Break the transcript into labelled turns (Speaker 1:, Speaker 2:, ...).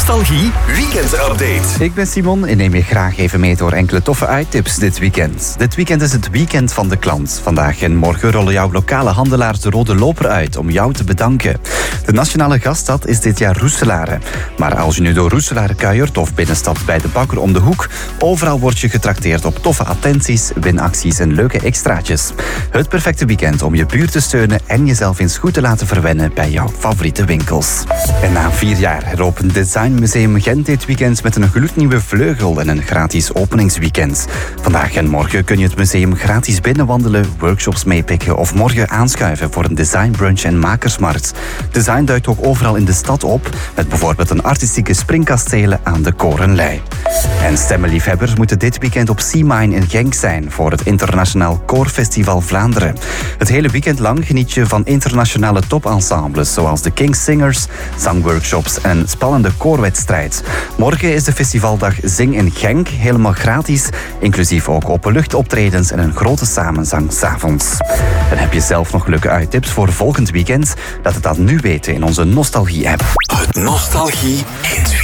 Speaker 1: Nostalgie Weekend Update.
Speaker 2: Ik ben Simon en neem je graag even mee door enkele toffe uittips dit weekend. Dit weekend is het weekend van de klant. Vandaag en morgen rollen jouw lokale handelaars de rode loper uit om jou te bedanken. De nationale gaststad is dit jaar Roeselare. Maar als je nu door Roeselare kuiert of binnenstapt bij de bakker om de hoek, overal word je getrakteerd op toffe attenties, winacties en leuke extraatjes. Het perfecte weekend om je buurt te steunen en jezelf eens goed te laten verwennen bij jouw favoriete winkels. En na 4 jaar heropent Design Museum Gent dit weekend met een gloednieuwe vleugel en een gratis openingsweekend. Vandaag en morgen kun je het museum gratis binnenwandelen, workshops meepikken of morgen aanschuiven voor een designbrunch en makersmarkt. Design duikt ook overal in de stad op, met bijvoorbeeld een artistieke springkastelen aan de Korenlei. En stemmenliefhebbers moeten dit weekend op Seamine in Genk zijn voor het Internationaal Koorfestival Vlaanderen. Het hele weekend lang geniet je van internationale topensembles zoals de King's Singers, zangworkshops en een spannende koorwedstrijd. Morgen is de festivaldag Zing in Genk, helemaal gratis, inclusief ook openluchtoptredens en een grote samenzang 's avonds. En heb je zelf nog leuke uittips voor volgend weekend? Laat het dan nu weten in onze Nostalgie-app.
Speaker 1: Het Nostalgie Hit